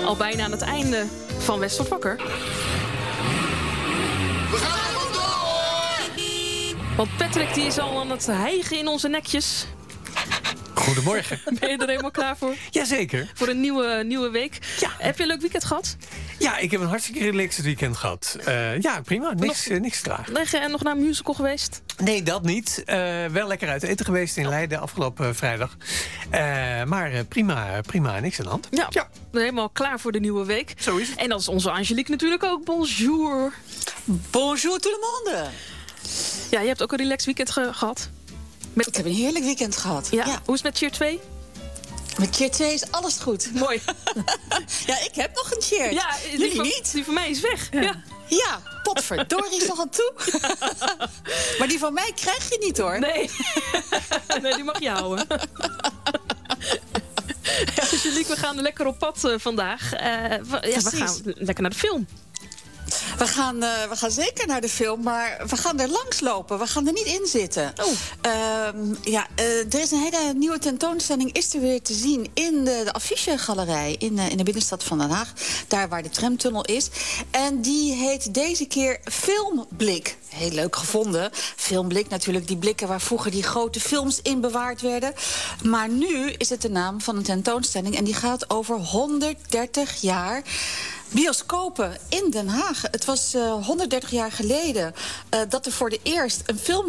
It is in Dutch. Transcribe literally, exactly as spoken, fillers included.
Al bijna aan het einde van West wordt wakker. We gaan vandoor! Want Patrick die is al aan het hijgen in onze nekjes. Goedemorgen. Ben je er helemaal klaar voor? Jazeker. Voor een nieuwe, nieuwe week. Ja. Heb je een leuk weekend gehad? Ja, ik heb een hartstikke relaxed weekend gehad. Uh, ja, prima. Niks, uh, niks traag. En nog naar een musical geweest? Nee, dat niet. Uh, wel lekker uit eten geweest in Leiden afgelopen uh, vrijdag. Uh, maar uh, prima, prima. Niks aan de hand. Ja, ja. Helemaal klaar voor de nieuwe week. Zo is het. En dat is onze Angelique natuurlijk ook. Bonjour. Bonjour tout le monde. Ja, je hebt ook een relaxed weekend ge- gehad. Met... Ik heb een heerlijk weekend gehad. Ja. Ja. Hoe is het met Cheer twee? Met Cheer twee is alles goed. Mooi. Ja, ik heb nog een Cheer. Ja, jullie die van, niet. Die van mij is weg. Ja, ja. Ja, potverdorie is nog aan toe. Maar die van mij krijg je niet, hoor. Nee, nee die mag je houden. Ja, Angelique, we gaan lekker op pad uh, vandaag. Uh, we, ja, we gaan lekker naar de film. We gaan, uh, we gaan zeker naar de film, maar we gaan er langs lopen. We gaan er niet in zitten. Oh. Uh, ja, uh, er is een hele nieuwe tentoonstelling, is er weer te zien in de, de Affichegalerij in, uh, in de binnenstad van Den Haag. Daar waar de tramtunnel is. En die heet deze keer Filmblik. Heel leuk gevonden. Filmblik natuurlijk, die blikken waar vroeger die grote films in bewaard werden. Maar nu is het de naam van een tentoonstelling en die gaat over honderddertig jaar... bioscopen in Den Haag. Het was uh, honderddertig jaar geleden uh, dat er voor de eerst een film